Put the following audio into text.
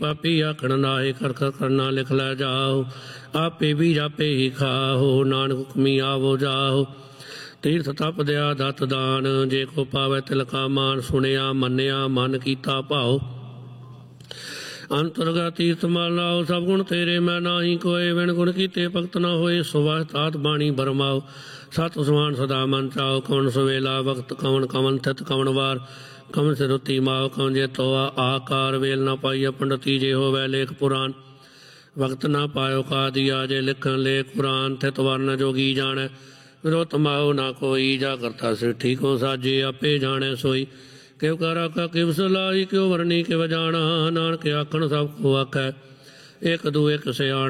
पापी आखण नाहे कर कर करना लिख लै जाओ। आपे भी जापे ही खाओ नानक हुक्मी आवो जाओ। तीर्थ तप दया दत्त दान जे को पावै तिलका मान। सुनिया मन्निया मन कीता भाओ। अंतरगा तीर्थ मालाओ सब गुण तेरे मैं नाही कोय। विण गुण कीते भगत न होए सुवाह तात बाणी बरमाओ। सत समान सदा मन चाओ कवन सवेला वक्त कवन कवन थित कवन वार। कवन सिरुति माओ कवन जे तो आकार। वेल न पाइय पंडिती जे होवै लेख पुराण। वक्त न पायो का दिया जे लिखन लेख पुराण। थित वर्ण जोगी जाने विरोत माओ ना कोई। जा करता सिठी को साजे आपे जाने सोई। क्यों करा का किव सलाई क्यों वरनी किव जाना। नानक आखण सब को आखै एक दू एक सियाणा।